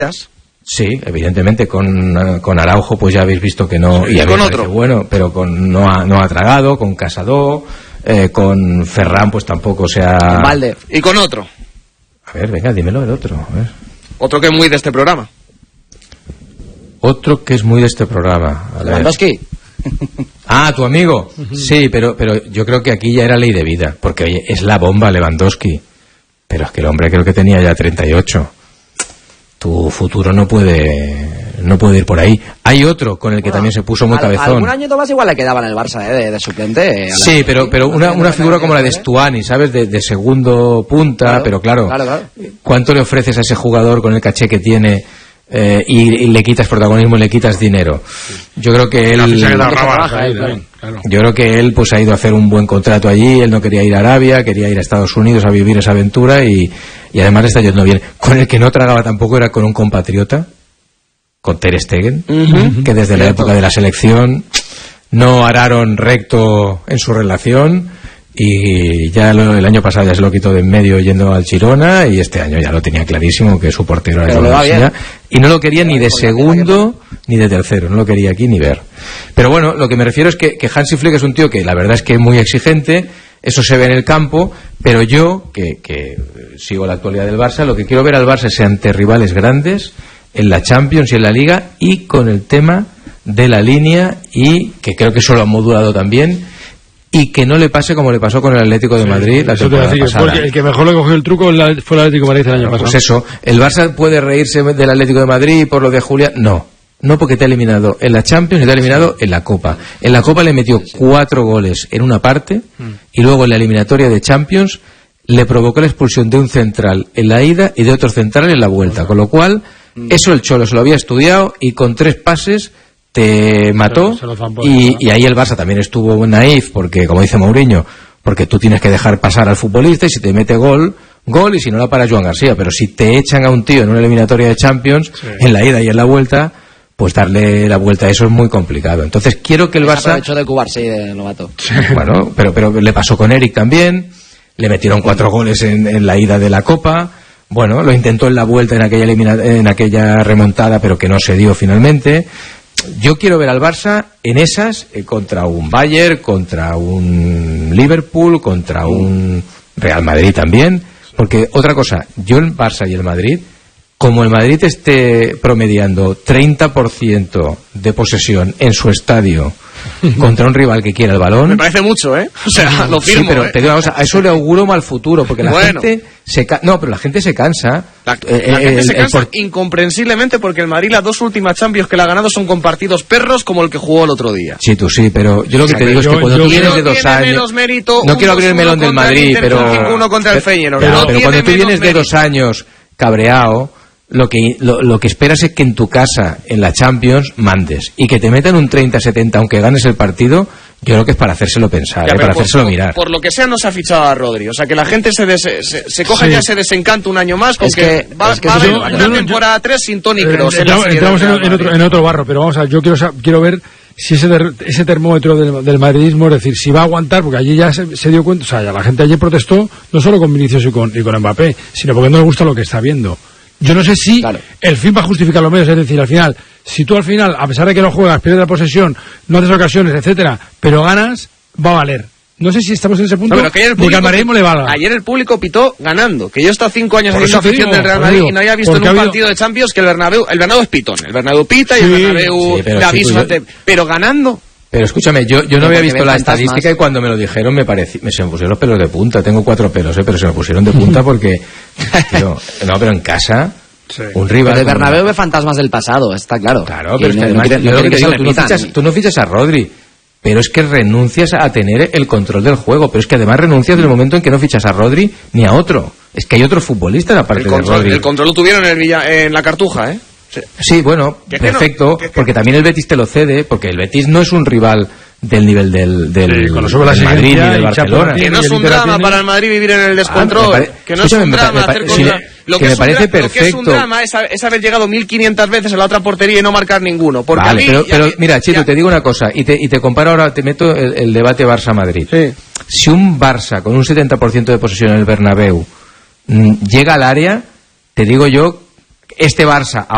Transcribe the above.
Sí, evidentemente con Araujo pues ya habéis visto que no, y con otro bueno, pero no ha tragado, con Casado, con Ferran pues tampoco se ha... Con Valde. Y con otro. A ver, venga, dímelo el otro, a ver. Otro que es muy de este programa. Otro que es muy de este programa. Lewandowski. Ah, tu amigo. Sí, pero yo creo que aquí ya era ley de vida, porque oye, es la bomba Lewandowski. Pero es que el hombre creo que tenía ya 38. Tu futuro no puede ir por ahí. Hay otro con el que también se puso muy cabezón. Algún año más igual le quedaba en el Barça, de suplente. Sí, pero una figura como la de Stuani, ¿sabes? De segundo punta, claro, pero claro, ¿cuánto le ofreces a ese jugador con el caché que tiene y le quitas protagonismo y le quitas dinero? Yo creo que él pues ha ido a hacer un buen contrato allí. Él no quería ir a Arabia, quería ir a Estados Unidos a vivir esa aventura y además le está yendo bien. Con el que no tragaba tampoco era con un compatriota, con Ter Stegen, que desde la época de la selección no araron recto en su relación y ya el año pasado ya se lo quitó de en medio yendo al Girona y este año ya lo tenía clarísimo que su portero era el y no lo quería ni de segundo ni de tercero, no lo quería aquí ni ver. Pero bueno, lo que me refiero es que Hansi Flick es un tío que la verdad es que es muy exigente, eso se ve en el campo, pero yo que sigo la actualidad del Barça, lo que quiero ver al Barça es ante rivales grandes en la Champions y en la Liga y con el tema de la línea y que creo que eso lo ha modulado también y que no le pase como le pasó con el Atlético de Madrid la temporada pasada. El que mejor le cogió el truco fue el Atlético de Madrid el año pasado. Pues eso, ¿el Barça puede reírse del Atlético de Madrid por lo de Julián? No, porque te ha eliminado en la Champions y te ha eliminado en la Copa. En la Copa le metió 4 goles en una parte y luego en la eliminatoria de Champions le provocó la expulsión de un central en la ida y de otro central en la vuelta, con lo cual eso el Cholo se lo había estudiado y con 3 pases te mató y ahí el Barça también estuvo naif porque, como dice Mourinho, porque tú tienes que dejar pasar al futbolista y si te mete gol y si no la para Joan García, pero si te echan a un tío en una eliminatoria de Champions en la ida y en la vuelta, pues darle la vuelta a eso es muy complicado. Entonces quiero que el Barça... Aprovechó de cubarse y de novato. Bueno, pero le pasó con Eric también, le metieron 4 goles en la ida de la Copa. Bueno, lo intentó en la vuelta en aquella remontada, pero que no se dio finalmente. Yo quiero ver al Barça en esas, contra un Bayern, contra un Liverpool, contra un Real Madrid también, porque otra cosa, yo el Barça y el Madrid, como el Madrid esté promediando 30% de posesión en su estadio contra un rival que quiera el balón... Me parece mucho, ¿eh? O sea, lo firmo. Sí, pero te digo una cosa, a eso le auguro mal futuro, porque la gente pero la gente se cansa. La gente se cansa incomprensiblemente porque el Madrid las 2 últimas Champions que le ha ganado son con partidos perros como el que jugó el otro día. Sí, tú sí, pero yo lo que te digo es que cuando tú vienes de 2 años... No quiero abrir el melón del Madrid, pero... 5-1 contra el Feyenoord. Pero cuando tú vienes de 2 años cabreado... Lo que esperas es que en tu casa, en la Champions, mandes. Y que te metan un 30-70 aunque ganes el partido, yo creo que es para hacérselo pensar, para hacérselo mirar. Por lo que sea, no se ha fichado a Rodri. O sea, que la gente se coja ya ese desencanto un año más, porque va a haber una temporada 3 sin Toni Kroos. Entramos en otro barro, pero vamos a ver, yo quiero ver si ese termómetro del madridismo, es decir, si va a aguantar, porque allí ya se dio cuenta, o sea, ya la gente allí protestó, no solo con Vinicius y con Mbappé, sino porque no le gusta lo que está viendo. Yo no sé si el fin va a justificar los medios, es decir, al final, si tú al final, a pesar de que no juegas, pierdes la posesión, no haces ocasiones, etcétera, pero ganas, va a valer. No sé si estamos en ese punto de que al madridismo le valga. Ayer el público pitó ganando, que yo he estado 5 años haciendo afición del Real Madrid y no había visto en un partido de Champions que el Bernabéu es pitón, el Bernabéu pita y el Bernabéu le avisa, pero ganando. Pero escúchame, yo no había visto la estadística y cuando me lo dijeron se me pusieron los pelos de punta. Tengo 4 pelos, pero se me pusieron de punta porque... pero en casa... Sí. Un rival... Pero el Bernabéu ve fantasmas del pasado, está claro. Claro, pero es que además, tú no fichas a Rodri, pero es que renuncias a tener el control del juego. Pero es que además renuncias en el momento en que no fichas a Rodri ni a otro. Es que hay otro futbolista en la parte de Rodri. El control lo tuvieron en la Cartuja, ¿eh? Sí, bueno, perfecto, porque también el Betis te lo cede, porque el Betis no es un rival del nivel del Madrid ni del Barcelona. Que no es un drama para el Madrid vivir en el descontrol. Que no es un drama hacer cosas... Lo que es un drama es haber llegado 1500 veces a la otra portería y no marcar ninguno. Porque vale, pero mira, Chito, te digo una cosa, y te comparo ahora, te meto el debate Barça-Madrid. Sí. Si un Barça con un 70% de posesión en el Bernabéu llega al área, te digo yo, este Barça